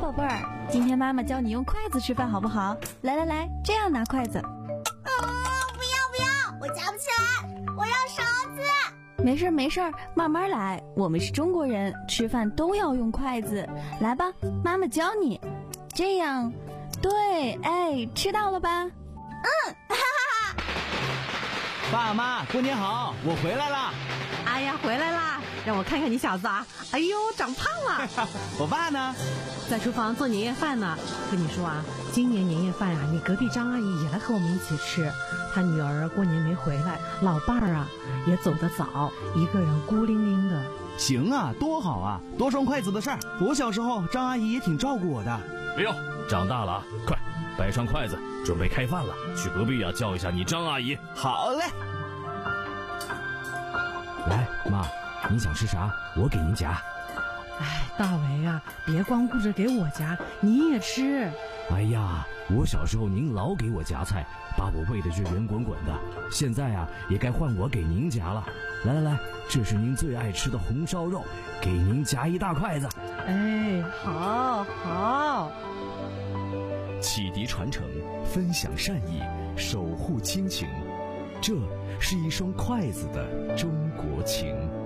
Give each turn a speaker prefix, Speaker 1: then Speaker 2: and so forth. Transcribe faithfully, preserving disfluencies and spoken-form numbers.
Speaker 1: 宝贝儿，今天妈妈教你用筷子吃饭好不好？来来来，这样拿筷子。
Speaker 2: 啊，不要不要，我夹不起来，我要勺子。
Speaker 1: 没事没事，慢慢来，我们是中国人，吃饭都要用筷子。来吧，妈妈教你。这样，对，哎，吃到了吧？
Speaker 2: 嗯，哈哈哈。
Speaker 3: 爸妈，过年好，我回来啦。
Speaker 4: 哎呀，回来啦！让我看看你小子啊！哎呦，长胖了。
Speaker 3: 我爸呢？
Speaker 4: 在厨房做年夜饭呢。跟你说啊，今年年夜饭啊，你隔壁张阿姨也来和我们一起吃。她女儿过年没回来，老伴儿啊也走得早，一个人孤零零的。
Speaker 3: 行啊，多好啊！多双筷子的事儿，我小时候张阿姨也挺照顾我的。
Speaker 5: 哎呦，长大了啊，快摆上筷子，准备开饭了。去隔壁啊叫一下你张阿姨。
Speaker 3: 好嘞。
Speaker 6: 来，妈，你想吃啥？我给您夹。
Speaker 4: 哎，大为啊，别光顾着给我夹，你也吃。
Speaker 6: 哎呀，我小时候您老给我夹菜，把我喂得是圆滚滚的。现在啊，也该换我给您夹了。来来来，这是您最爱吃的红烧肉，给您夹一大筷子。
Speaker 4: 哎，好，好。
Speaker 7: 启迪传承，分享善意，守护亲情，这是一双筷子的中国情。